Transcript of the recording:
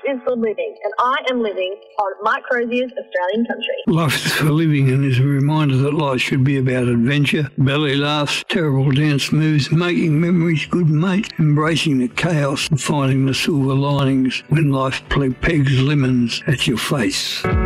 is for living, and I am living on Mike Crozier's Australian Country. Life is for living and is a reminder that life should be about adventure, belly laughs, terrible dance moves, making memories good, mate, embracing the chaos and finding the silver linings when life pegs lemons at your face.